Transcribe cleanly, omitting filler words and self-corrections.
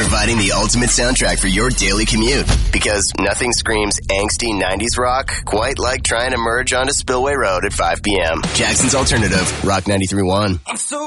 providing the ultimate soundtrack for your daily commute. Because nothing screams angsty 90s rock quite like trying to merge onto Spillway Road at 5 p.m. Jackson's Alternative, Rock 93.1.